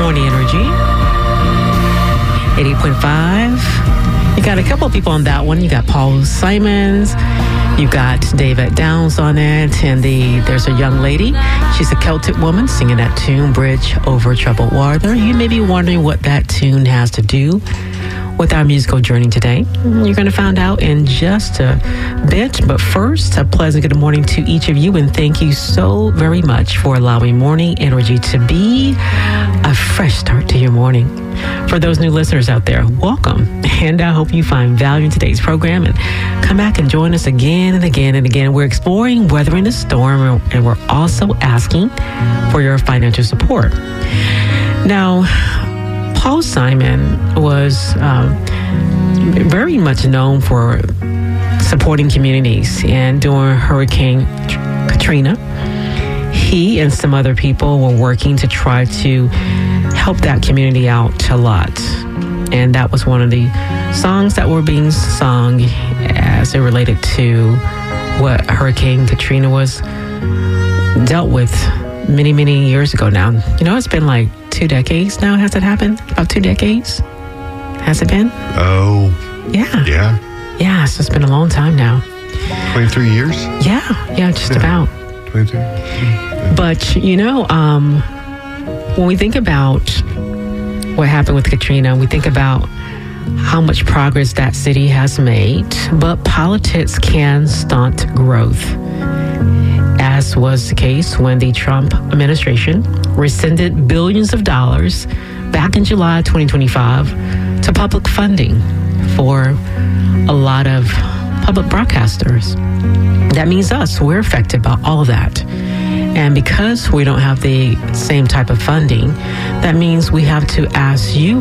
Morning Energy. 88.5. You got a couple of people on that one. You got Paul Simons. You got David Downs on it. And there's a young lady. She's a Celtic woman singing that tune, Bridge Over Troubled Water. You may be wondering what that tune has to do with our musical journey today. You're going to find out in just a bit. But first, a pleasant good morning to each of you. And thank you so very much for allowing Morning Energy to be a fresh start to your morning. For those new listeners out there, welcome. And I hope you find value in today's program and come back and join us again and again and again. We're exploring weathering the storm, and we're also asking for your financial support. Now, Paul Simon was very much known for supporting communities, and during Hurricane Katrina, he and some other people were working to try to help that community out a lot. And that was one of the songs that were being sung as it related to what Hurricane Katrina was dealt with many, many years ago now. You know, it's been like 2 decades now. Has it happened? About 2 decades? Has it been? Oh. Yeah. Yeah. Yeah, so it's been a long time now. 23 years? Yeah, just about. 23. But, you know, when we think about what happened with Katrina, we think about how much progress that city has made, but politics can stunt growth, as was the case when the Trump administration rescinded billions of dollars back in July 2025 to public funding for a lot of public broadcasters. That means us, we're affected by all of that. And because we don't have the same type of funding, that means we have to ask you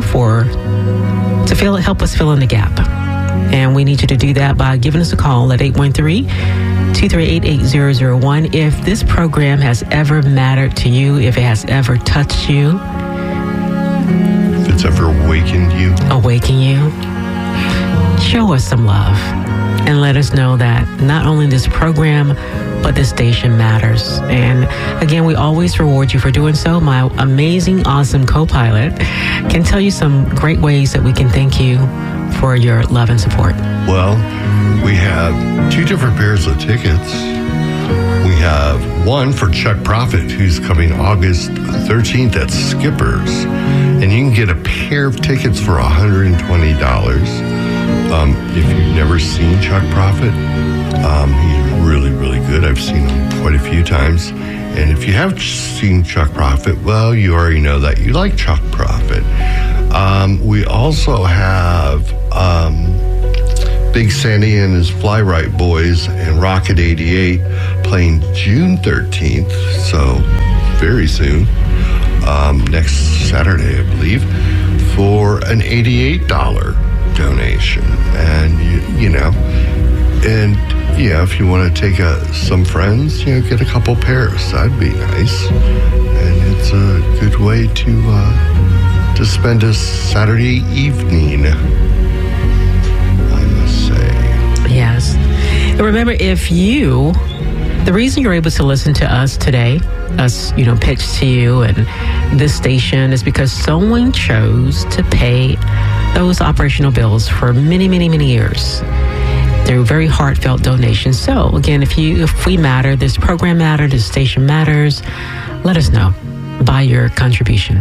help us fill in the gap. And we need you to do that by giving us a call at 813-238-8001. If this program has ever mattered to you, if it has ever touched you, If it's ever awakened you, show us some love and let us know that not only this program, but this station matters. And again, we always reward you for doing so. My amazing, awesome co-pilot can tell you some great ways that we can thank you for your love and support. well, we have 2 different pairs of tickets. We have one for Chuck Prophet, who's coming August 13th at Skipper's. And you can get a pair of tickets for $120. If you've never seen Chuck Prophet, he's really, really good. I've seen him quite a few times. And if you have seen Chuck Prophet, well, you already know that you like Chuck Prophet. We also have Big Sandy and his Fly Right Boys and Rocket 88 playing June 13th, so very soon, next Saturday, I believe, for an $88 donation. And, if you want to take some friends, get a couple pairs. That'd be nice. And it's a good way to spend a Saturday evening, I must say. Yes. And remember, the reason you're able to listen to us today, us, pitch to you and this station, is because someone chose to pay those operational bills for many, many, many years. They're very heartfelt donations. So again, if we matter, this program matters, this station matters, let us know by your contribution.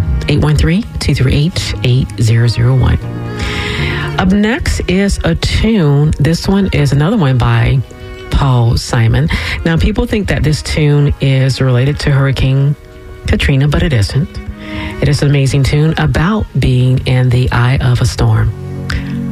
813-238-8001. Up next is a tune. This one is another one by Paul Simon. Now, people think that this tune is related to Hurricane Katrina, but it isn't. It is an amazing tune about being in the eye of a storm.